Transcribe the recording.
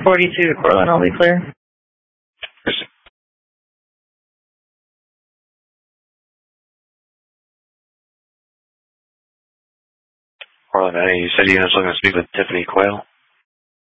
42 to Cortland, I'll be clear. Cortland, hey, you said you guys were looking to speak with Tiffany Quayle?